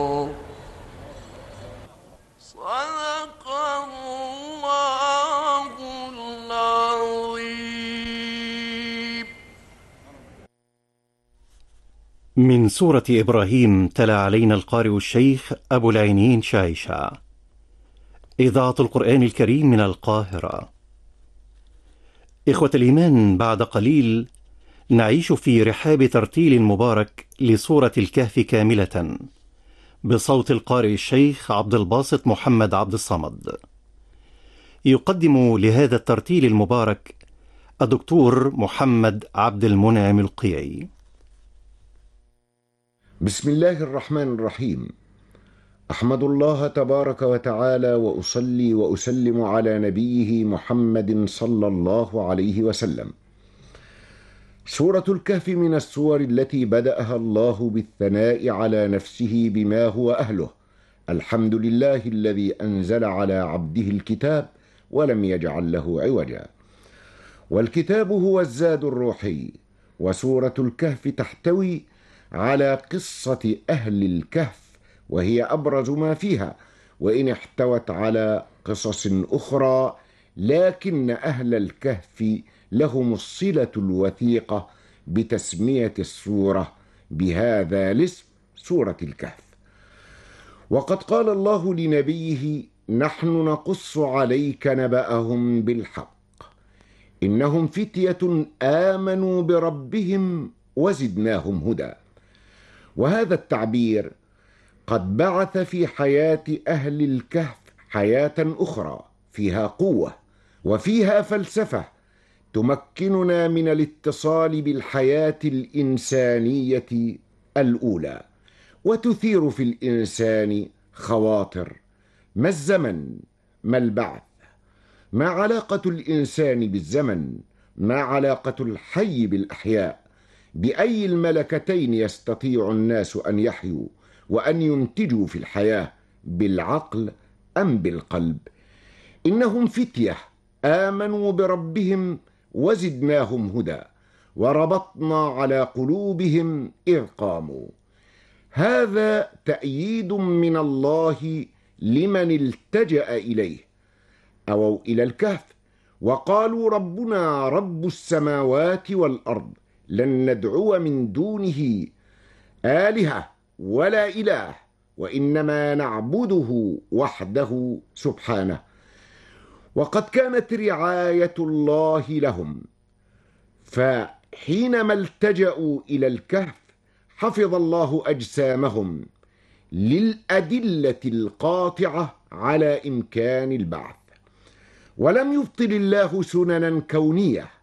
صدق الله العظيم. من سورة إبراهيم تلا علينا القارئ الشيخ أبو العينين شايشة. إذاعة القرآن الكريم من القاهرة. إخوة الإيمان، بعد قليل نعيش في رحاب ترتيل مبارك لسورة الكهف كاملة بصوت القارئ الشيخ عبد الباسط محمد عبد الصمد. يقدم لهذا الترتيل المبارك الدكتور محمد عبد المنعم القيعي. بسم الله الرحمن الرحيم. أحمد الله تبارك وتعالى وأصلي وأسلم على نبيه محمد صلى الله عليه وسلم. سورة الكهف من السور التي بدأها الله بالثناء على نفسه بما هو أهله. الحمد لله الذي أنزل على عبده الكتاب ولم يجعل له عوجا. والكتاب هو الزاد الروحي، وسورة الكهف تحتوي على قصة أهل الكهف، وهي أبرز ما فيها، وإن احتوت على قصص أخرى، لكن أهل الكهف لهم الصلة الوثيقة بتسمية السورة بهذا الاسم، سورة الكهف. وقد قال الله لنبيه: نحن نقص عليك نبأهم بالحق إنهم فتية آمنوا بربهم وزدناهم هدى. وهذا التعبير قد بعث في حياة أهل الكهف حياة أخرى فيها قوة وفيها فلسفة تمكننا من الاتصال بالحياة الإنسانية الأولى، وتثير في الإنسان خواطر: ما الزمن؟ ما البعث؟ ما علاقة الإنسان بالزمن؟ ما علاقة الحي بالأحياء؟ بأي الملكتين يستطيع الناس أن يحيوا وأن ينتجوا في الحياة، بالعقل أم بالقلب؟ إنهم فتية آمنوا بربهم وزدناهم هدى، وربطنا على قلوبهم إذ قاموا. هذا تأييد من الله لمن التجأ إليه. أووا إلى الكهف وقالوا: ربنا رب السماوات والأرض لن ندعو من دونه آلهة ولا إله، وإنما نعبده وحده سبحانه. وقد كانت رعاية الله لهم، فحينما التجأوا إلى الكهف حفظ الله أجسامهم للأدلة القاطعة على إمكان البعث. ولم يبطل الله سننا كونية